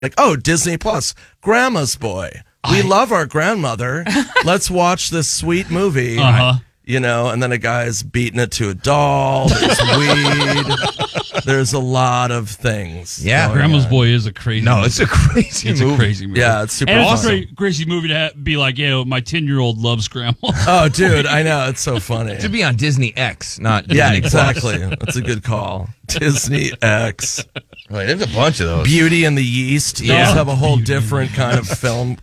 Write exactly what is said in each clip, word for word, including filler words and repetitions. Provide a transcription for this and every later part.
like, oh, Disney Plus, Grandma's Boy. We I... love our grandmother. Let's watch this sweet movie. Uh-huh. You know, and then a guy's beating it to a doll. There's weed. There's a lot of things. Yeah, Grandma's on. Boy is a crazy. No, movie. it's a crazy. It's movie. a crazy movie. Yeah, it's super. And awesome. it's a crazy movie to have, be like, yeah, my ten-year-old loves Grandma. Oh, dude, I know, it's so funny. It should be on Disney X, not Disney yeah, Plus. exactly. That's a good call. Disney X. Wait, there's a bunch of those. Beauty and the Yeast. You Yeah. just have a whole Beauty. different kind of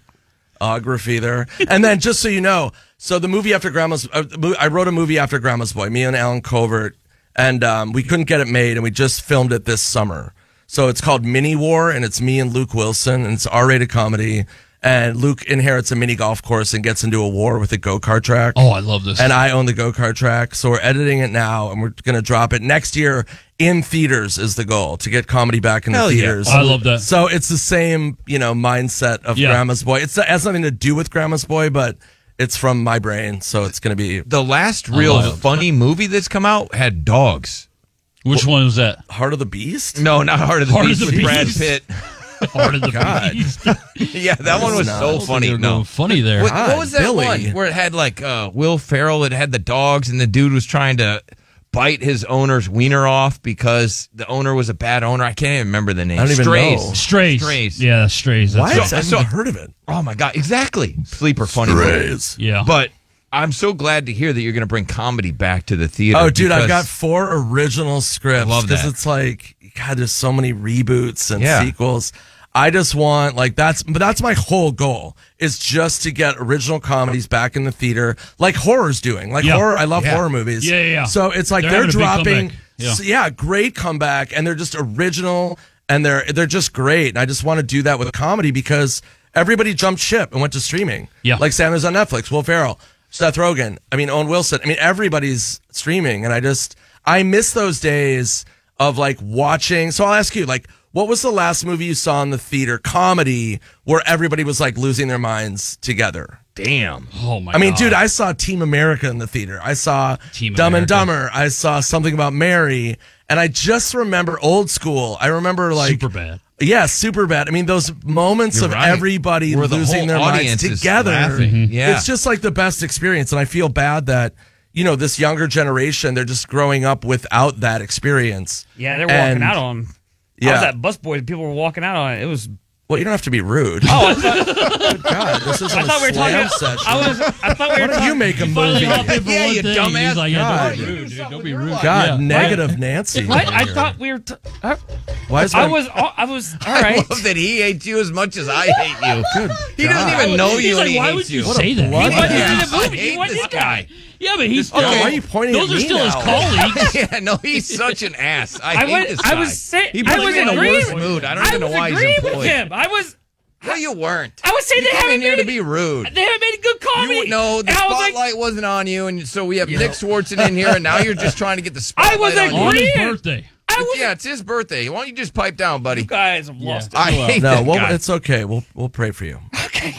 filmography there. And then, just so you know, so the movie after Grandma's, uh, I wrote a movie after Grandma's Boy, me and Alan Covert, and um, we couldn't get it made, and we just filmed it this summer. So it's called Mini War, and it's me and Luke Wilson, and it's an R-rated comedy. And Luke inherits a mini golf course and gets into a war with a go-kart track. Oh, I love this. And I own the go-kart track, so we're editing it now, and we're going to drop it next year in theaters is the goal, to get comedy back in Hell the yeah. theaters. I love that. So it's the same, you know, mindset of Yeah. Grandma's Boy. It's, it has nothing to do with Grandma's Boy, but it's from my brain, so it's going to be The last real love it. funny movie that's come out had dogs. Which one was that? Heart of the Beast? No, not Heart of the Heart of Beast the with Brad Beast. Pitt. Heart of the God. Beast. Yeah, that one was not- so funny. They're No, going funny there. What, God, what was that Billy. one where it had like uh, Will Ferrell? It had the dogs, and the dude was trying to bite his owner's wiener off because the owner was a bad owner. I can't even remember the name. I don't even Strays. know. Strays. Strays. Yeah, Strays. That's What? right. I haven't So- even heard of it. Oh my god! Exactly. Sleeper funny. movie. Strays. Yeah. But I'm so glad to hear that you're going to bring comedy back to the theater. Oh, dude, I've because- got four original scripts. I love that. Because it's like, God, there's so many reboots and Yeah. sequels. I just want, like, that's, but that's my whole goal, is just to get original comedies back in the theater, like horror's doing. Like Yeah. horror, I love Yeah. horror movies. Yeah, yeah, yeah. So it's like They're they're, having a big dropping, comeback. Yeah. so, yeah, great comeback, and they're just original, and they're they're just great. And I just want to do that with comedy because everybody jumped ship and went to streaming. Yeah. Like Sanders on Netflix, Will Ferrell, Seth Rogen, I mean, Owen Wilson. I mean, everybody's streaming, and I just, I miss those days of like watching. So I'll ask you, like, what was the last movie you saw in the theater, comedy, where everybody was like losing their minds together? Damn. Oh my I mean, God. dude, I saw Team America in the theater. I saw Team Dumb and America. Dumber. I saw Something About Mary. And I just remember old school. I remember like Super bad. Yeah, super bad. I mean, those moments You're of right. everybody Where the losing whole their minds audience is together. laughing. Mhm. Yeah. It's just like the best experience. And I feel bad that, you know, this younger generation, they're just growing up without that experience. Yeah, they're And- walking out on. I Yeah. was at Busboys. People were walking out on it. It was. Well, you don't have to be rude. Oh, I thought, Good God, this isn't I thought a we were slam talking. session. I was. I thought we Why were don't talking. you make a Finally movie? hopped in for Yeah, one you thing. dumbass. He's like, yeah, God. don't be rude, dude. Don't be rude. God, Yeah. negative Nancy. What? I thought we were. T- I, Why is I my- was. I was. All I right. love that he hates you as much as I hate you. Good He doesn't God. even know He's you like, and he why hates would you you. say that? blood- He wanted Yeah. to see the I movie. hate He wanted this this guy. guy. Yeah, but he's Okay, still. why are you pointing Those at are me still his now? colleagues. Yeah, no, he's such an ass. I, I hate was. this I guy. was saying. He I puts was me in the agreeing worst with- mood. I don't I even know was why he's agreeing with employed. him. I was. No, you weren't. I was saying you they came haven't in here made to be rude. They haven't made good comedy. You, no, the And I was like- spotlight wasn't on you, and so we have Nick Swartzen in here, and now you're just trying to get the spotlight I was on you. On his Agreeing. birthday. I It's- was. yeah, it's his birthday. Why don't you just pipe down, buddy? You guys have lost I it. hate No, that well, guy. it's okay. We'll we'll pray for you. Okay.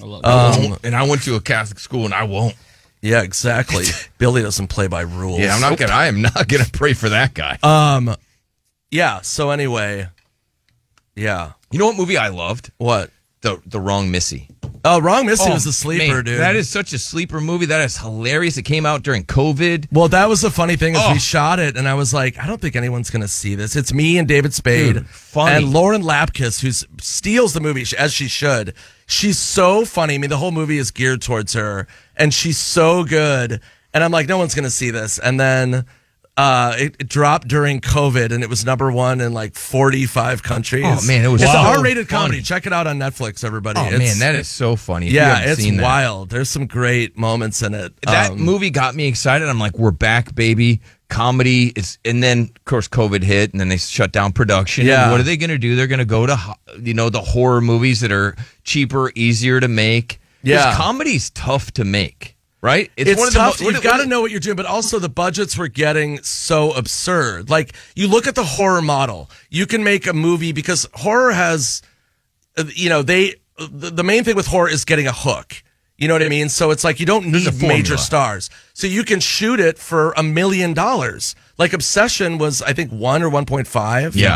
Um, and I went to a Catholic school, and I won't. yeah, exactly. Billy doesn't play by rules. Yeah, I'm not gonna. I am not gonna pray for that guy. Um, yeah. So anyway, yeah. You know what movie I loved? What? The The Wrong Missy. Oh, Wrong Missy Oh, was a sleeper, man, dude. That is such a sleeper movie. That is hilarious. It came out during COVID. Well, that was the funny thing is Oh. we shot it, and I was like, I don't think anyone's going to see this. It's me and David Spade Dude, funny. and Lauren Lapkus, who steals the movie as she should. She's so funny. I mean, the whole movie is geared towards her, and she's so good. And I'm like, no one's going to see this. And then uh, it, it dropped during COVID, and it was number one in like forty-five countries. Oh, man, it was It's so an R-rated funny. comedy. Check it out on Netflix, everybody. Oh It's- man, that is so funny. If you yeah, haven't it's seen that. wild. There's some great moments in it. That Um, movie got me excited. I'm like, we're back, baby. Comedy is, and then of course COVID hit, and then they shut down production. Yeah. And what are they going to do? They're going to go to ho- you know the horror movies that are cheaper, easier to make. 'Cause Yeah. comedy's tough to make, right? It's, one of the tough. mo- what- You've what- got to know what you're doing, but also the budgets were getting so absurd. Like, you look at the horror model. You can make a movie because horror has, uh, you know, they. The, the main thing with horror is getting a hook. You know what I mean? So it's like you don't There's a need formula. major stars. So you can shoot it for a million dollars. Like Obsession was, I think, one or one point five. Yeah.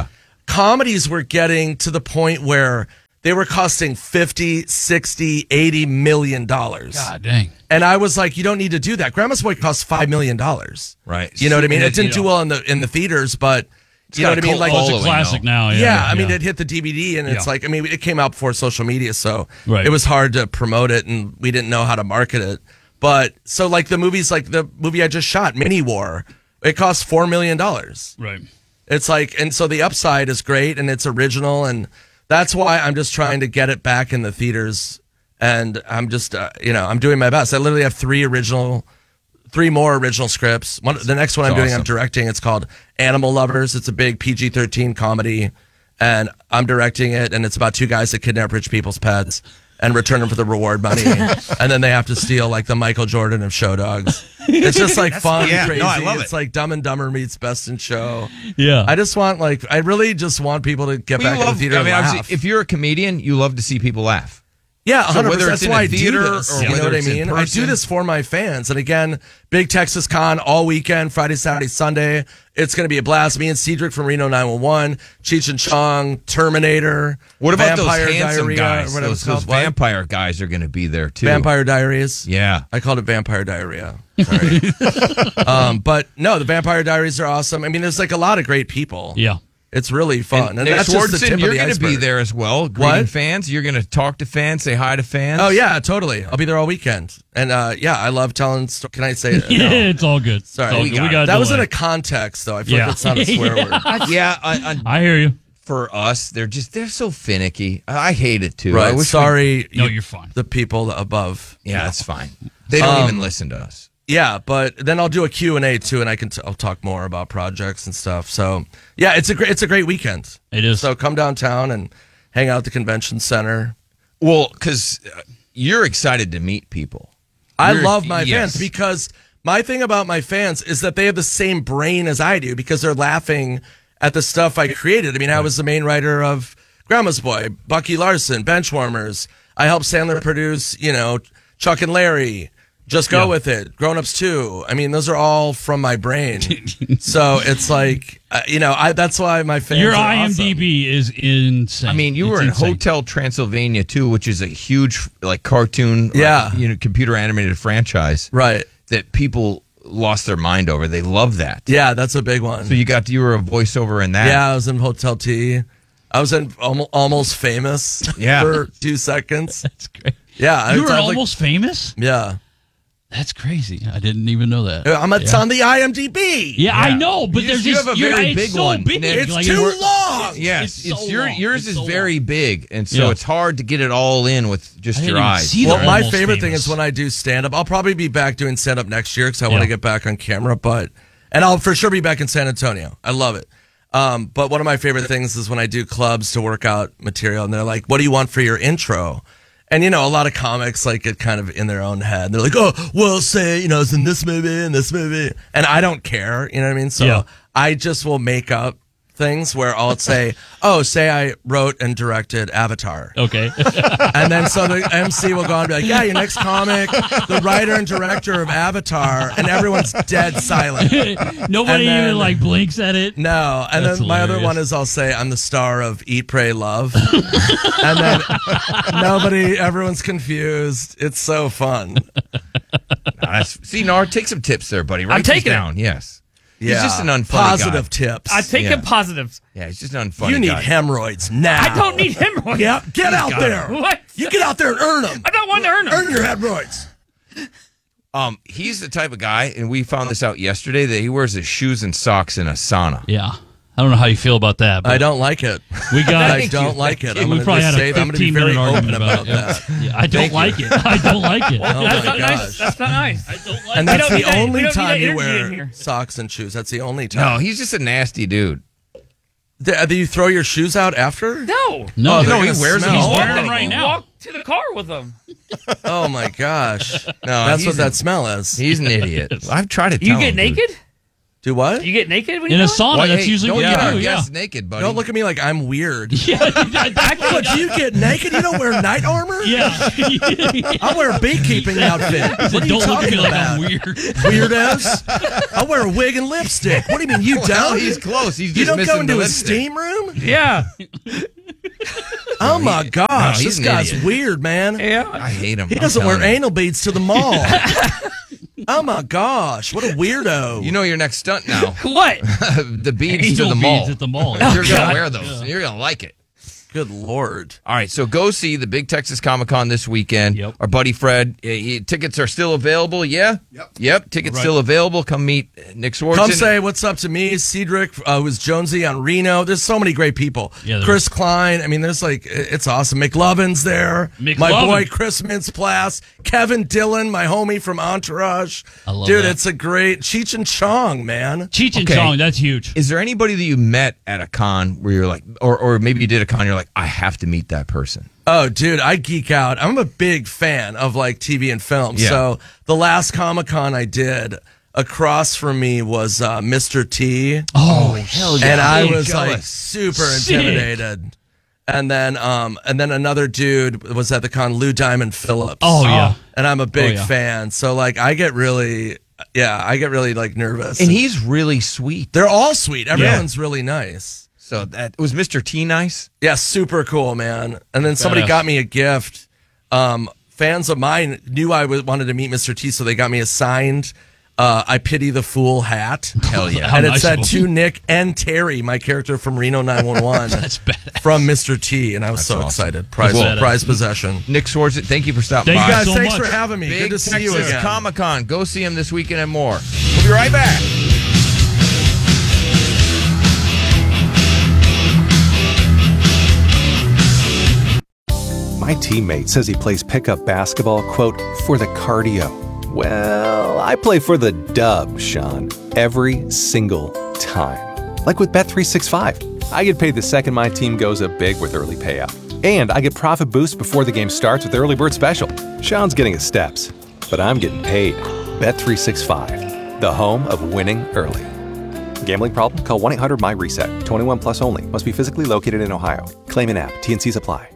comedies were getting to the point where they were costing fifty, sixty, eighty million dollars. God dang. And I was like, you don't need to do that. Grandma's Boy cost five million dollars. Right. You know what I mean? And It didn't you do know, well in the in the theaters, but you know got what a I mean? cult Like, Well, it's following a classic now. now. Yeah, yeah, I mean, it hit the D V D, and it's Yeah. like, I mean, it came out before social media, so Right. it was hard to promote it, and we didn't know how to market it. But so, like the movies, like the movie I just shot, Mini War, it cost four million dollars. right. It's like, and so the upside is great, and it's original, and that's why I'm just trying to get it back in the theaters, and I'm just, uh, you know, I'm doing my best. I literally have three original. Three more original scripts. One, the next one I'm That's doing, I'm awesome. directing. It's called Animal Lovers. It's a big P G thirteen comedy, and I'm directing it. And it's about two guys that kidnap rich people's pets and return them for the reward money, and then they have to steal like the Michael Jordan of show dogs. It's just like fun, yeah, crazy. no, I love it's it. like Dumb and Dumber meets Best in Show. Yeah. I just want like I really just want people to get Well, back you in love, the theater I mean, and laugh. obviously, if you're a comedian, you love to see people laugh. Yeah, So one hundred percent. whether it's That's in why a I do theater this. or You know whether what I it's in mean? I do person. this for my fans. And again, Big Texas Con all weekend, Friday, Saturday, Sunday. It's going to be a blast. Me and Cedric from Reno nine one one, Cheech and Chong, Terminator. What about Vampire those handsome Diarrhea, guys? or whatever Those, it's called. those What? vampire guys are going to be there too. Vampire Diaries. Yeah. I called it Vampire Diarrhea. Sorry. um, but no, the Vampire Diaries are awesome. I mean, there's like a lot of great people. Yeah. It's really fun. And, Nick that's just the Swardson, tip you're of the going to be iceberg. there as well. Greeting What? fans. You're going to talk to fans, say hi to fans. Oh, yeah, totally. I'll be there all weekend. And uh, yeah, I love telling. Sto- Can I say it? Yeah, No. it's all good. Sorry. It's all We good. got we it. got That was in delay. a context, though. I feel Yeah. like it's not a swear word. Yeah. I, I, I hear you. for us, they're just they're so finicky. I I hate it too. I Right. wish we- Sorry. No, you- you're fine. The people above. yeah, that's fine. They don't Um, even listen to us. Yeah, but then I'll do a Q and A too, and I can t- I'll talk more about projects and stuff. So yeah, it's a great it's a great weekend. It is. So come downtown and hang out at the convention center. Well, because you're excited to meet people. I You're- love my yes. fans because my thing about my fans is that they have the same brain as I do because they're laughing at the stuff I created. I mean, I was the main writer of Grandma's Boy, Bucky Larson, Benchwarmers. I helped Sandler produce, you know, Chuck and Larry. Just Go Yeah. With It, Grown Ups too. I mean, those are all from my brain. So it's like, uh, you know, I that's why my fans. Your are IMDb is insane. I mean, you It's were in insane. Hotel Transylvania too, which is a huge like cartoon, Yeah. like, you know, computer animated franchise awesome. Right. that people lost their mind over. They love that. Yeah, that's a big one. So you got you were a voiceover in that. Yeah, I was in Hotel T. I was in Almo- Almost Famous Yeah. for two seconds. That's great. Yeah, You I- were I, like- almost famous? Yeah, That's crazy. I didn't even know that. I'm. It's yeah. on the IMDb. Yeah, I know, but You there's just- you just have a you're- very it's big so one. big. It's It's like, too we're- long. Yes, It's it's, so your long. yours It's is so very big, and so Yeah. it's hard to get it all in with just I didn't your even eyes. see Well, They're my almost favorite thing famous. is when I do stand up. I'll probably be back doing stand up next year because I want to Yeah. get back on camera. But and I'll for sure be back in San Antonio. I love it. Um, but one of my favorite things is when I do clubs to work out material, and they're like, "What do you want for your intro?" And you know, a lot of comics like get kind of in their own head. They're like, "Oh, well, say you know, it's in this movie and this movie," and I don't care. You know what I mean? So Yeah. I just will make up things where I'll say, "Oh, say I wrote and directed Avatar." Okay. And then so the M C will go on and be like, yeah, your next comic, the writer and director of Avatar, and everyone's dead silent. Nobody And then- even like blinks at it. No. And That's then my other hilarious. one is I'll say, I'm the star of Eat, Pray, Love. And then nobody, everyone's confused. It's so fun. Nice. See, Nar, take some tips there, buddy. Write these taking it. down. Yes. Yeah. He's just an unfunny Positive guy. tips. I take Yeah. it positives. Yeah, he's just an unfunny you need guy. hemorrhoids now. I don't need hemorrhoids. Yeah, get out got there. What? You get out there and earn them. I don't want to earn them. Earn your hemorrhoids. Um, he's the type of guy, and we found this out yesterday, that he wears his shoes and socks in a sauna. Yeah. I don't know how you feel about that. But I don't like it. We got. I don't like it. I'm we going to probably just had say a that. I'm going to be fifteen very minute open argument about about, it. that. Yeah. Yeah, I don't Thank like you. it. I don't like it. Oh That's my not nice. gosh. That's not nice. I don't like And it. that's don't the need that- we only don't need time that you energy in wear here. socks and shoes. That's the only No, time. he's just a nasty dude. Do, do you throw your shoes out after? No. No, Oh, No, they're he gonna wears them. smell. He's wearing them horrible. right now. Walk to the car with them. Oh my gosh. No, That's he's what a- that smell is. He's an idiot. I've tried to tell You him, get dude. naked? Do what? You get naked when you In a do it? sauna, Well, that's hey, usually don't what get you our do. Yeah. guests naked, buddy. Don't look at me like I'm weird. Yeah, What, do you get naked? You don't wear night armor? yeah. I wear a beekeeping outfit. What are you Don't look at talking me like about? I'm weird. Weirdos. I wear a wig and lipstick. What do you mean you Well, don't? he's close. He's you just don't missing go into the a lipstick. steam room? Yeah. Oh my gosh, no, this he's an guy's idiot. weird, man. Yeah. I hate him. He I'm doesn't wear telling you. anal beads to the mall. Oh my gosh, what a weirdo. You know your next stunt now. What? The beads to Angel the mall. beads at the mall. You're God. gonna wear those. You're gonna like it. Good Lord. All right, so go see the Big Texas Comic Con this weekend. Yep. Our buddy Fred, uh, he, tickets are still available. Yeah. Yep. Yep. Tickets Right. still available. Come meet Nick Swartzen. Come say what's up to me, Cedric, uh, who's Jonesy on Reno. There's so many great people. Yeah, there Chris is. Klein. I mean, there's like, it's awesome. McLovin's there. McLovin. My boy, Chris Mintz-Plasse. Kevin Dillon, my homie from Entourage. I love Dude, that. it's a great, Cheech and Chong, man. Cheech and Okay. Chong, that's huge. Is there anybody that you met at a con where you're like, or or maybe you did a con, you're like, I have to meet that person? Oh, dude, I geek out. I'm a big fan of like T V and film. Yeah. So the last Comic-Con I did, across from me was uh, Mister T. Oh, hell And I I'm was jealous. like super Sick. intimidated. And then, um, and then another dude was at the con, Lou Diamond Phillips. Oh, yeah. and I'm a big Oh, yeah. fan. So like, I get really, yeah, I get really like nervous. And he's really sweet. they're all sweet. Everyone's really nice. So that was Mister T nice. Yeah, super cool, man. And then somebody Badass. got me a gift. Um, fans of mine knew I was, wanted to meet Mister T, so they got me a signed uh, "I Pity the Fool" hat. Hell yeah. How And it nice said of to him. Nick and Terry, my character from Reno nine one one. That's badass. From Mister T, and I was so awesome. excited. Prize, Cool. prize possession. Nick Swartzen, thank you for stopping Thank by. you Guys, so thanks much. for having me. Big Good to see Texas you again. Comic Con. Go see him this weekend and more. We'll be right back. My teammate says he plays pickup basketball, quote, for the cardio. Well, I play for the dub, Sean, every single time. Like with Bet three sixty-five. I get paid the second my team goes up big with early payout. And I get profit boosts before the game starts with Early Bird Special. Sean's getting his steps, but I'm getting paid. Bet three sixty-five, the home of winning early. Gambling problem? Call one eight hundred my reset. twenty-one plus only. Must be physically located in Ohio. Claim an app. T N Cs apply.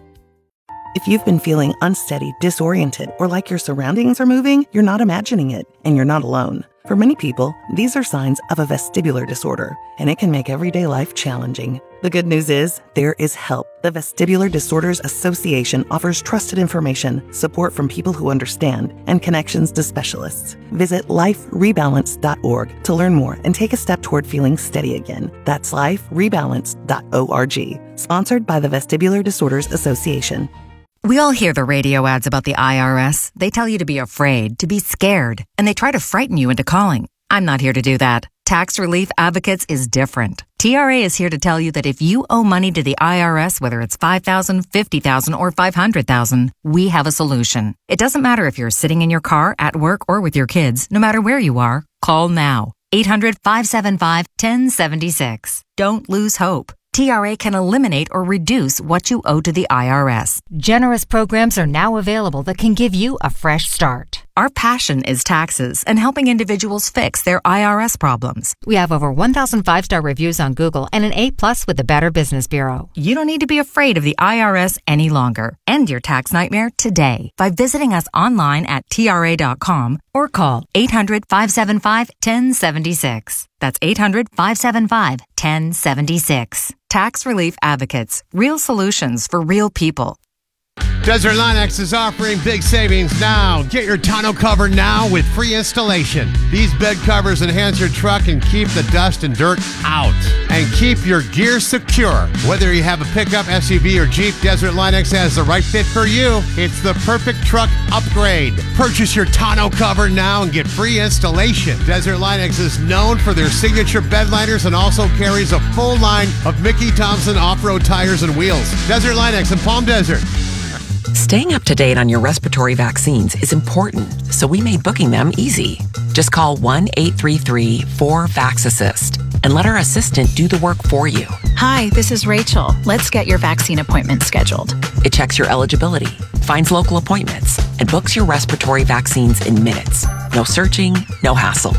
If you've been feeling unsteady, disoriented, or like your surroundings are moving, you're not imagining it, and you're not alone. For many people, these are signs of a vestibular disorder, and it can make everyday life challenging. The good news is, there is help. The Vestibular Disorders Association offers trusted information, support from people who understand, and connections to specialists. Visit life rebalance dot org to learn more and take a step toward feeling steady again. That's life rebalance dot org. Sponsored by the Vestibular Disorders Association. We all hear the radio ads about the I R S. They tell you to be afraid, to be scared, and they try to frighten you into calling. I'm not here to do that. Tax Relief Advocates is different. T R A is here to tell you that if you owe money to the I R S, whether it's five thousand dollars, fifty thousand dollars, or five hundred thousand dollars, we have a solution. It doesn't matter if you're sitting in your car, at work, or with your kids. No matter where you are, call now. eight hundred, five seven five, one oh seven six. Don't lose hope. T R A can eliminate or reduce what you owe to the I R S. Generous programs are now available that can give you a fresh start. Our passion is taxes and helping individuals fix their I R S problems. We have over one thousand five-star reviews on Google and an A plus with the Better Business Bureau. You don't need to be afraid of the I R S any longer. End your tax nightmare today by visiting us online at T R A dot com or call eight hundred, five seven five, one oh seven six. That's eight hundred, five seven five, one oh seven six. Tax Relief Advocates. Real solutions for real people. Desert Linux is offering big savings now. Get your tonneau cover now with free installation. These bed covers enhance your truck and keep the dust and dirt out. And keep your gear secure. Whether you have a pickup, S U V, or Jeep, Desert Linux has the right fit for you. It's the perfect truck upgrade. Purchase your tonneau cover now and get free installation. Desert Linux is known for their signature bed liners and also carries a full line of Mickey Thompson off-road tires and wheels. Desert Linux in Palm Desert. Staying up to date on your respiratory vaccines is important, so we made booking them easy. Just call one eight three three, four, vax assist and let our assistant do the work for you. Hi, this is Rachel. Let's get your vaccine appointment scheduled. It checks your eligibility, finds local appointments, and books your respiratory vaccines in minutes. No searching, no hassle.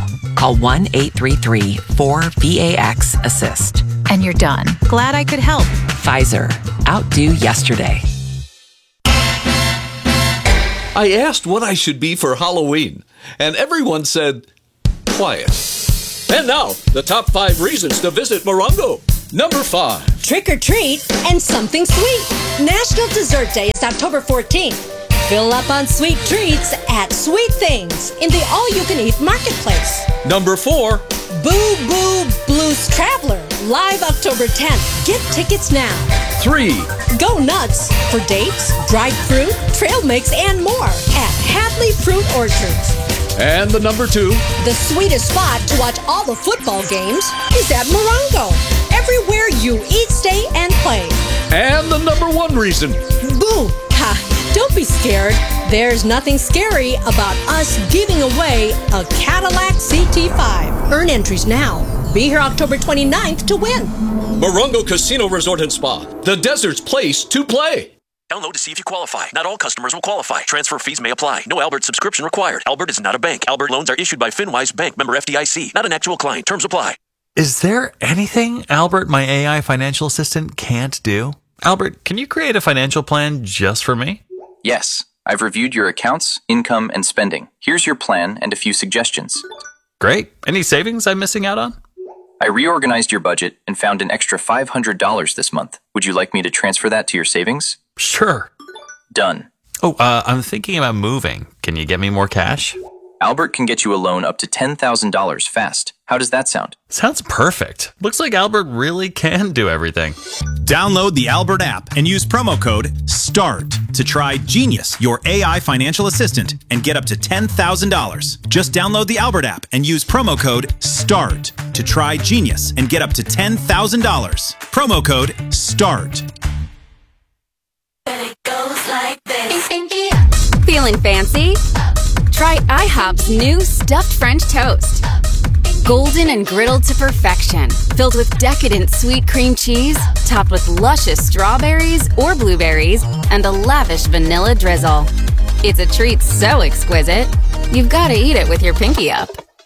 Call one eight three three four V A X assist. And you're done. Glad I could help. Pfizer. Outdo yesterday. I asked what I should be for Halloween, and everyone said, quiet. And now, the top five reasons to visit Morongo. Number five. Trick or treat and something sweet. National Dessert Day is October fourteenth. Fill up on sweet treats at Sweet Things in the all-you-can-eat marketplace. Number four. Boo Boo Blues Traveler, live October tenth. Get tickets now. Three. Go nuts for dates, dried fruit, trail mix, and more at Hadley Fruit Orchards. And the number two. The sweetest spot to watch all the football games is at Morongo. Everywhere you eat, stay, and play. And the number one reason. Boo! Ha! Don't be scared. There's nothing scary about us giving away a Cadillac C T five. Earn entries now. Be here October twenty-ninth to win. Morongo Casino Resort and Spa, the desert's place to play. Download to see if you qualify. Not all customers will qualify. Transfer fees may apply. No Albert subscription required. Albert is not a bank. Albert loans are issued by FinWise Bank, member F D I C. Not an actual client. Terms apply. Is there anything Albert, my A I financial assistant, can't do? Albert, can you create a financial plan just for me? Yes. I've reviewed your accounts, income, and spending. Here's your plan and a few suggestions. Great. Any savings I'm missing out on? I reorganized your budget and found an extra five hundred dollars this month. Would you like me to transfer that to your savings? Sure. Done. Oh, uh, I'm thinking about moving. Can you get me more cash? Albert can get you a loan up to ten thousand dollars fast. How does that sound? Sounds perfect. Looks like Albert really can do everything. Download the Albert app and use promo code START to try Genius, your A I financial assistant, and get up to ten thousand dollars. Just download the Albert app and use promo code START to try Genius and get up to ten thousand dollars. Promo code START. Feeling fancy? Try IHOP's new stuffed French toast. Golden and griddled to perfection, filled with decadent sweet cream cheese, topped with luscious strawberries or blueberries, and a lavish vanilla drizzle. It's a treat so exquisite, you've got to eat it with your pinky up.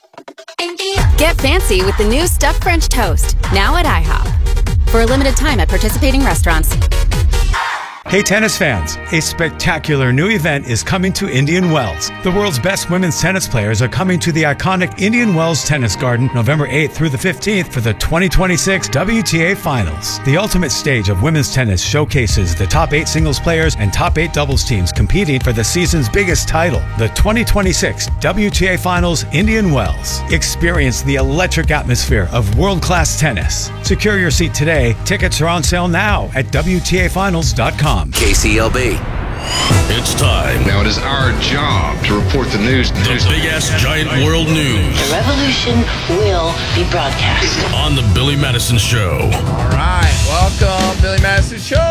Get fancy with the new stuffed French toast, now at IHOP. For a limited time at participating restaurants. Hey tennis fans, a spectacular new event is coming to Indian Wells. The world's best women's tennis players are coming to the iconic Indian Wells Tennis Garden November eighth through the fifteenth for the twenty twenty-six W T A Finals. The ultimate stage of women's tennis showcases the top eight singles players and top eight doubles teams competing for the season's biggest title, the twenty twenty-six W T A Finals Indian Wells. Experience the electric atmosphere of world-class tennis. Secure your seat today. Tickets are on sale now at W T A finals dot com. K C L B. It's time. Now it is our job to report the news. The news. big ass giant world news. The revolution will be broadcast on the Billy Madison Show. All right, welcome, Billy Madison Show.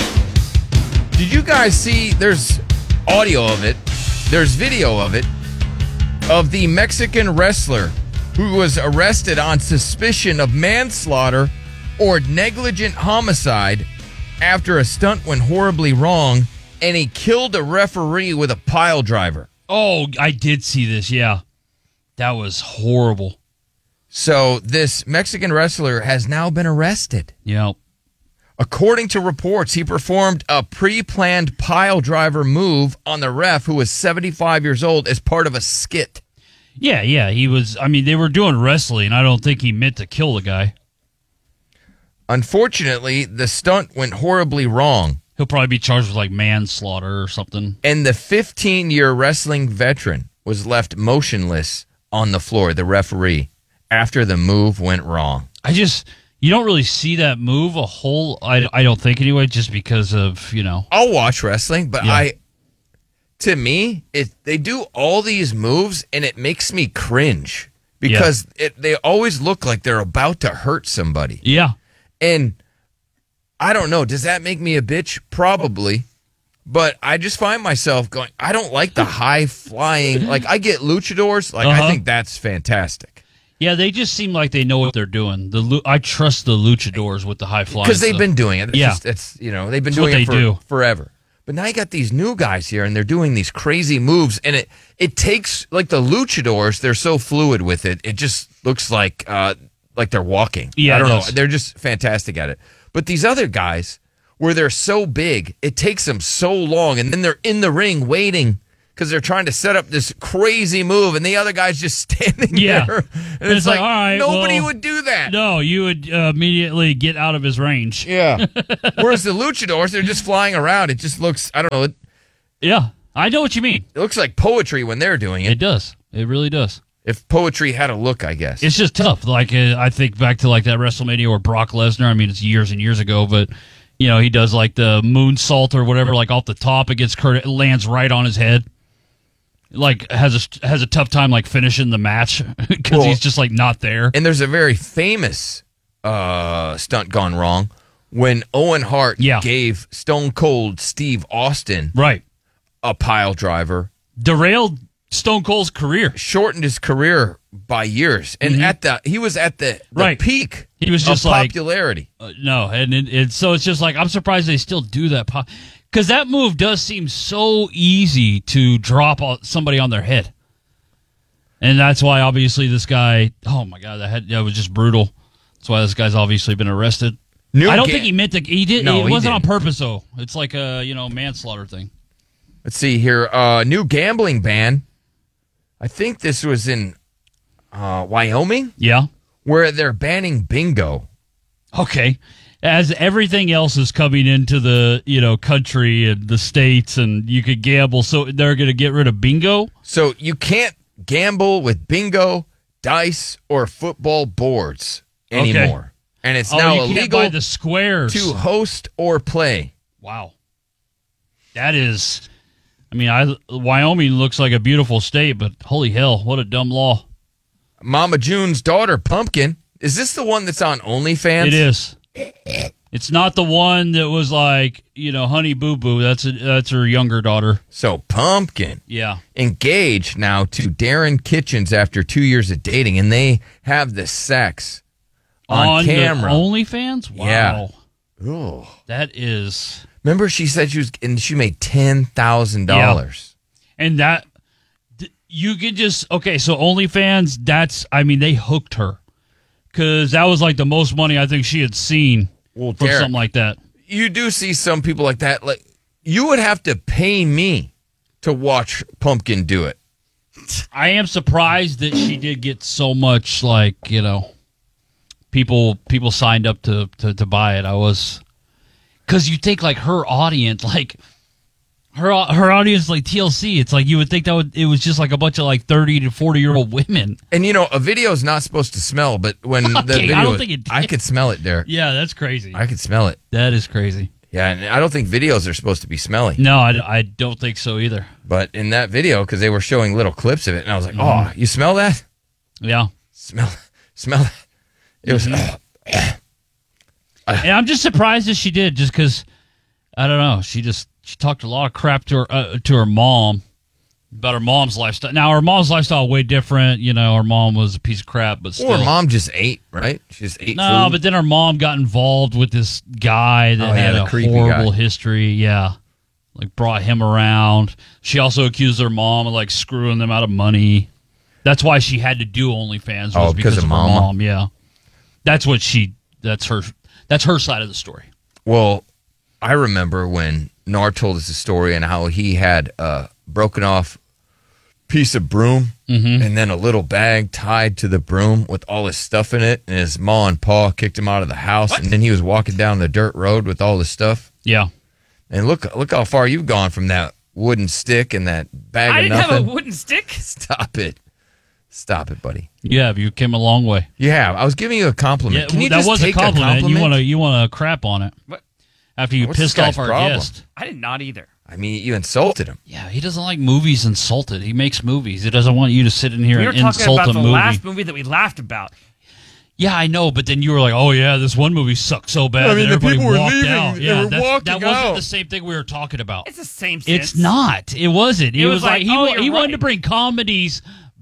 Did you guys see? There's audio of it. There's video of it of the Mexican wrestler who was arrested on suspicion of manslaughter or negligent homicide after a stunt went horribly wrong, and he killed a referee with a pile driver. Oh, I did see this, yeah. That was horrible. So this Mexican wrestler has now been arrested. Yep. According to reports, he performed a pre-planned pile driver move on the ref, who was seventy-five years old, as part of a skit. Yeah, yeah, he was, I mean, they were doing wrestling. I don't think he meant to kill the guy. Unfortunately, the stunt went horribly wrong. He'll probably be charged with like manslaughter or something. And the fifteen-year wrestling veteran was left motionless on the floor, the referee, after the move went wrong. I just, you don't really see that move a whole, I, I don't think anyway, just because of, you know. I'll watch wrestling, but yeah. I, to me, it they do all these moves and it makes me cringe because yeah. it, they always look like they're about to hurt somebody. Yeah. And I don't know, does that make me a bitch? Probably. But I just find myself going, I don't like the high flying. Like, I get luchadors. Like, uh-huh. I think that's fantastic. Yeah, they just seem like they know what they're doing. The I trust the luchadors with the high flying. Because they've been doing it. It's yeah. Just, it's, you know, they've been That's doing it what for, they do. forever. But now you got these new guys here, and they're doing these crazy moves, and it it takes like the luchadors. They're so fluid with it; it just looks like uh, like they're walking. Yeah, I don't it know. does. They're just fantastic at it. But these other guys, where they're so big, it takes them so long, and then they're in the ring waiting because they're trying to set up this crazy move, and the other guy's just standing Yeah. there. And And it's, like, all right, nobody well, would do that. No, you would uh, immediately get out of his range. Yeah. Whereas the luchadors, they're just flying around. It just looks, I don't know. It, Yeah, I know what you mean. it looks like poetry when they're doing it. It does. It really does. If poetry had a look, I guess. It's just tough. Like uh, I think back to like that WrestleMania where Brock Lesnar. I mean, it's years and years ago, but you know he does like the moonsault or whatever, like off the top against Kurt. It lands right on his head. Like has a has a tough time like finishing the match because Well, he's just like not there. And there's a very famous uh, stunt gone wrong when Owen Hart Yeah. gave Stone Cold Steve Austin right a pile driver. Derailed Stone Cold's career. Shortened his career by years. And Mhm. at the he was at the, the Right. peak He was just of like popularity. Uh, no, and it, it, so it's just like I'm surprised they still do that because that move does seem so easy to drop on- somebody on their head, and that's why obviously this guy. Oh my god, that, had, that was just brutal. That's why this guy's obviously been arrested. New I don't ga- think he meant to. He did. No, it he wasn't on didn't. purpose though. It's like a you know manslaughter thing. Let's see here. Uh, new gambling ban. I think this was in uh, Wyoming. Yeah. Where they're banning bingo. Okay. As everything else is coming into the, you know, country and the states and you could gamble, so they're going to get rid of bingo? So you can't gamble with bingo, dice, or football boards anymore. Okay. And it's Oh, now you can't illegal buy the squares. to host or play. Wow. That is, I mean, I Wyoming looks like a beautiful state, but holy hell, what a dumb law. Mama June's daughter, Pumpkin. Is this the one that's on OnlyFans? It is. It's not the one that was like, you know, Honey Boo Boo. That's a, that's her younger daughter. So Pumpkin. Yeah. Engaged now to Darren Kitchens after two years of dating, and they have the sex on, On camera. the OnlyFans? Wow. Yeah. Ooh. That is. Remember, she said she was, and she made ten thousand dollars. And that, th- you could just, okay, so OnlyFans, that's, I mean, they hooked her. Because that was like the most money I think she had seen Well, from Derek, something like that. You do see some people like that. Like, you would have to pay me to watch Pumpkin do it. I am surprised that she did get so much, like, you know, people people signed up to, to, to buy it. I was, because you think, like, her audience, like, her her audience, like T L C, it's like you would think that would, it was just like a bunch of, like, thirty to forty-year-old women. And, you know, a video is not supposed to smell, but when the Okay, video, I don't think it did. I could smell it, Derek. Yeah, that's crazy. I could smell it. That is crazy. Yeah, and I don't think videos are supposed to be smelly. No, I, I don't think so either. But in that video, because they were showing little clips of it, and I was like, Mhm. oh, you smell that? Yeah. Smell, smell that. It was, And I'm just surprised that she did, just because, I don't know, she just, she talked a lot of crap to her, uh, to her mom about her mom's lifestyle. Now, her mom's lifestyle way different. You know, her mom was a piece of crap, but still. or mom just ate, right? She just ate No, food. but then her mom got involved with this guy that Oh, yeah, had the a creepy horrible guy. history. Yeah. Like, brought him around. She also accused her mom of, like, screwing them out of money. That's why she had to do OnlyFans. Was Oh, because because of of her mama? mom. Yeah. That's what she, that's her, that's her side of the story. Well, I remember when Nar told us the story and how he had a broken off piece of broom Mhm. and then a little bag tied to the broom with all his stuff in it. And his ma and pa kicked him out of the house. And then he was walking down the dirt road with all his stuff. Yeah. And look, look how far you've gone from that wooden stick and that bag I of didn't nothing. have a wooden stick. Stop it. Stop it, buddy. Yeah, you came a long way. Yeah, I was giving you a compliment. Yeah, Can you that just was take a compliment. compliment? You want to you want to crap on it What? after you What's this pissed off guy's our problem? guest. I did not either. I mean, you insulted him. Yeah, he doesn't like movies insulted. He makes movies. He doesn't want you to sit in here We were and talking insult about a the movie. last movie that we laughed about. Yeah, I know, but then you were like, "Oh yeah, this one movie sucked so bad I mean, that the everybody people were walked leaving. out." They Yeah, were that's, walking that wasn't out. the same thing we were talking about. It's the same. It's sense. not. It wasn't. He It was, was like, like, he, oh, wa- you're he wanted right. to bring comedies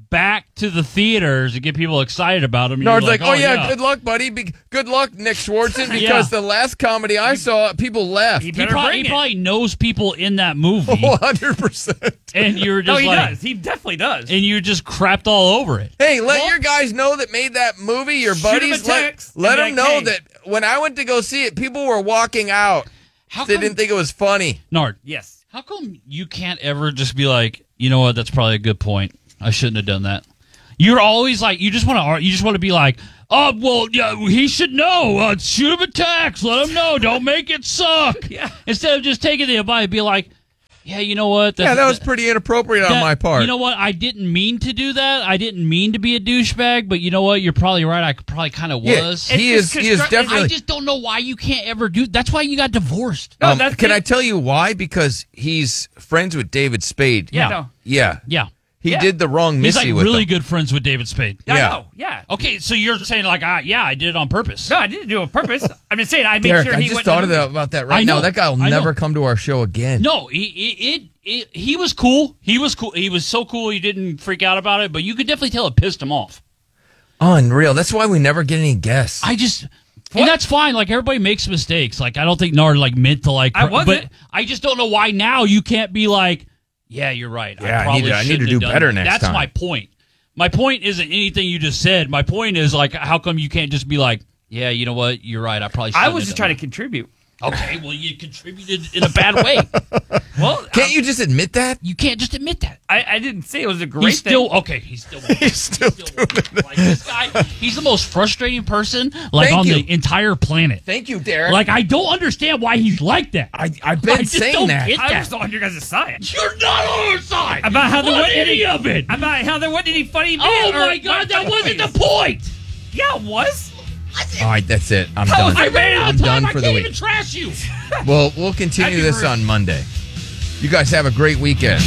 back to the theaters to get people excited about him. Nard's like, like, oh, yeah, good luck, buddy. Be- good luck, Nick Swartzen, because Yeah. the last comedy I saw, people left. He, probably, he probably knows people in that movie. one hundred percent. And you're No, just he like, does. He definitely does. and you just crapped all over it. Hey, let your guys know that made that movie, your Shoot 'em a buddies. Let, text let and them be like, know hey. that when I went to go see it, people were walking out. How they come- didn't think it was funny. Nard, Yes. how come you can't ever just be like, you know what, that's probably a good point. I shouldn't have done that. You're always like, you just want to, you just want to be like, oh, well, yeah, he should know. Uh, shoot him a text. Let him know. Don't make it suck. Yeah. Instead of just taking the advice and be like, yeah, you know what? Yeah, that was pretty inappropriate on that- my part. You know what? I didn't mean to do that. I didn't mean to be a douchebag, but you know what? You're probably right. I probably kind of Yeah, was. he is- he is construct- definitely- I just don't know why you can't ever do. That's why you got divorced. No, Um, that's can it. I tell you why? Because he's friends with David Spade. Yeah. No. Yeah. Yeah. He Yeah. did the wrong He's Missy like with really him. good friends with David Spade. I Yeah. know. Yeah. Okay, so you're saying like, ah, yeah, I did it on purpose. No, I didn't do it on purpose. I'm just saying I made Derek, sure I he just went. thought of that, about that right I know. now. That guy will I know. never come to our show again. No, he, he, it, it, he was cool. He was cool. He was so cool. He didn't freak out about it, but you could definitely tell it pissed him off. Unreal. That's why we never get any guests. I just, and that's fine. Like everybody makes mistakes. Like I don't think Nard like meant to like. I wasn't. But I just don't know why now you can't be like, yeah, you're right. Yeah, I I probably need to- I need to shouldn't do have done better that. next That's time. my point. My point isn't anything you just said. My point is like, how come you can't just be like, yeah, you know what, you're right. I probably. I was just trying to contribute. Okay, well, you contributed in a bad way. Well, Can't you just admit that? You can't just admit that. I, I didn't say it was a great He's still thing. okay. He's still. He's still doing it. Like this guy, he's the most frustrating person like Thank on you. the entire planet. Thank you, Derek. Like I don't understand why he's like that. I, I've been I just saying don't that. get I that. was on your guys' side. You're not on our side. About how there What wasn't any any of it. About how there wasn't any funny. Oh bit or- my God, that wasn't the point. Yeah, it was. All right, that's it. I'm How done. was I ran out I'm of time. done I for the can't week. even trash you. Well, we'll continue That'd be this rude. on Monday. You guys have a great weekend.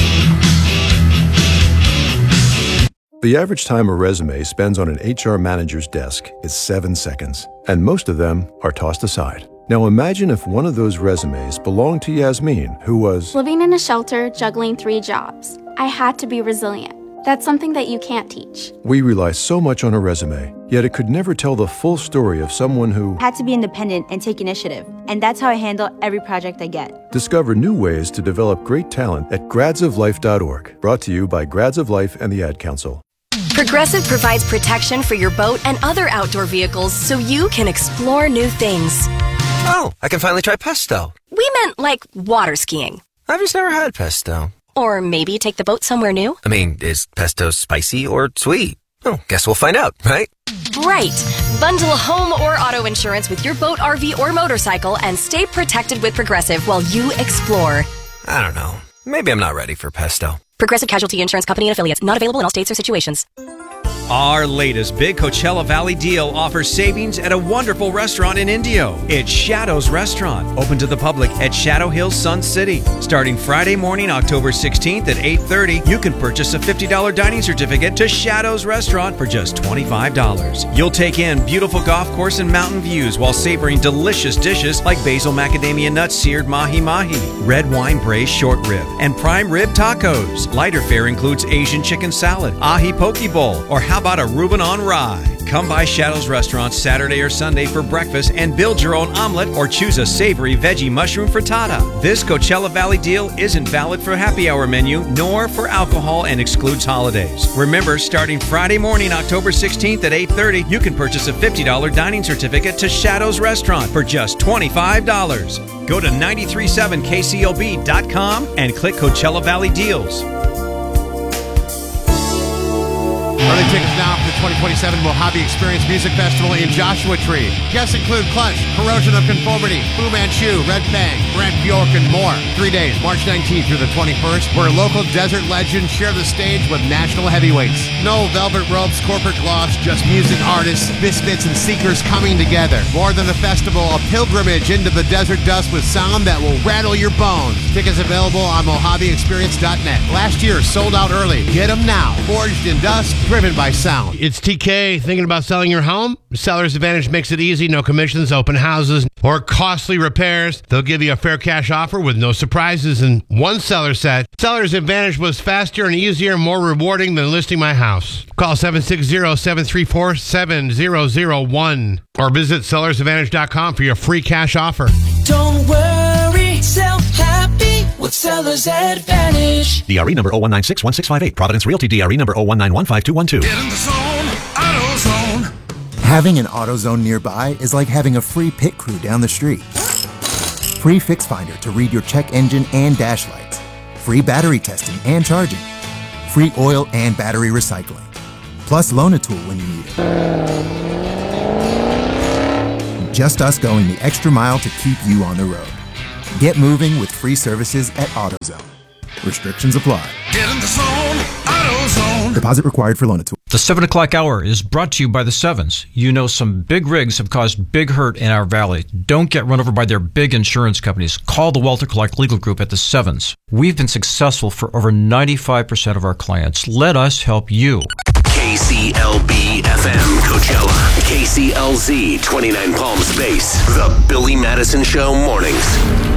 The average time a resume spends on an H R manager's desk is seven seconds, and most of them are tossed aside. Now imagine if one of those resumes belonged to Yasmin, who was Living in a shelter, juggling three jobs. I had to be resilient. That's something that you can't teach. We rely so much on a resume, yet it could never tell the full story of someone who Had to be independent and take initiative, and that's how I handle every project I get. Discover new ways to develop great talent at grads of life dot org. Brought to you by Grads of Life and the Ad Council. Progressive provides protection for your boat and other outdoor vehicles so you can explore new things. Oh, I can finally try pesto. We meant like water skiing. I've just never had pesto. Or maybe take the boat somewhere new. I mean, is pesto spicy or sweet? Oh, guess we'll find out, right? Right. Bundle home or auto insurance with your boat, R V, or motorcycle and stay protected with Progressive while you explore. I don't know. Maybe I'm not ready for pesto. Progressive Casualty Insurance Company and Affiliates. Not available in all states or situations. Our latest big Coachella Valley deal offers savings at a wonderful restaurant in Indio. It's Shadows Restaurant, open to the public at Shadow Hills, Sun City. Starting Friday morning, October sixteenth at eight thirty, you can purchase a fifty dollars dining certificate to Shadows Restaurant for just twenty-five dollars. You'll take in beautiful golf course and mountain views while savoring delicious dishes like basil macadamia nut seared mahi mahi, red wine braised short rib, and prime rib tacos. Lighter fare includes Asian chicken salad, ahi poke bowl, or how about a Reuben on rye? Come by Shadows Restaurant Saturday or Sunday for breakfast and build your own omelet or choose a savory veggie mushroom frittata. This Coachella Valley deal isn't valid for happy hour menu nor for alcohol and excludes holidays. Remember, starting Friday morning, October sixteenth at eight thirty, you can purchase a fifty dollars dining certificate to Shadows Restaurant for just twenty-five dollars. Go to nine three seven K C L B dot com and click Coachella Valley Deals. Early tickets now for the twenty twenty-seven Mojave Experience Music Festival in Joshua Tree. Guests include Clutch, Corrosion of Conformity, Fu Manchu, Red Fang, Brent Bjork, and more. Three days, March nineteenth through the twenty-first, where local desert legends share the stage with national heavyweights. No velvet ropes, corporate gloss, just music artists, misfits, and seekers coming together. More than a festival, a pilgrimage into the desert dust with sound that will rattle your bones. Tickets available on Mojave Experience dot net. Last year, sold out early. Get them now. Forged in Dust, driven by sound. It's T K. Thinking about selling your home? Seller's Advantage makes it easy. No commissions, open houses, or costly repairs. They'll give you a fair cash offer with no surprises. And one seller said, Seller's Advantage was faster and easier and more rewarding than listing my house. Call seven six zero, seven three four, seven zero zero one or visit sellers advantage dot com for your free cash offer. Don't worry, sell happy with Seller's Advantage. D R E number zero one nine six one six five eight. Providence Realty D R E number zero one nine one five two one two. Get in the zone, AutoZone. Having an AutoZone nearby is like having a free pit crew down the street. Free Fix Finder to read your check engine and dash lights. Free battery testing and charging. Free oil and battery recycling. Plus Loan-A-Tool when you need it. Just us going the extra mile to keep you on the road. Get moving with free services at AutoZone. Restrictions apply. Get in the zone, AutoZone. Deposit required for Loan-A-Tool. The seven o'clock hour is brought to you by the Sevens. You know some big rigs have caused big hurt in our valley. Don't get run over by their big insurance companies. Call the Walter Clark Legal Group at the Sevens. We've been successful for over ninety-five percent of our clients. Let us help you. K C L B F M Coachella. K C L Z twenty-nine Palm Space. The Billy Madison Show mornings.